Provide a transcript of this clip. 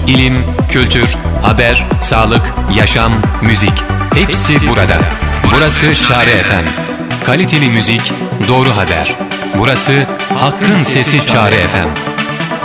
İlim, kültür, haber, sağlık, yaşam, müzik. Hepsi burada. Burası Çare FM. Kaliteli müzik, doğru haber. Burası Hakkın Sesi Çare FM.